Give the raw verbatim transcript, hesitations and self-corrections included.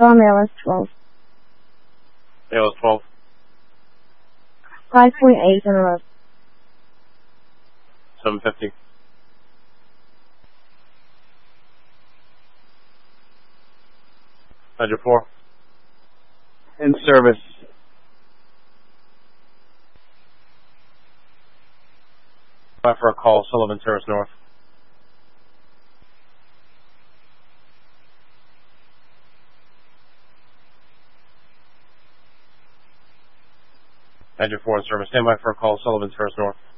Storm A L S twelve. A L S twelve. five point eight in a row. seven fifty. Ledger four. In service. Five for a call, Sullivan Service North. Ledger four in service. Stand by for a call, Sullivan Service North.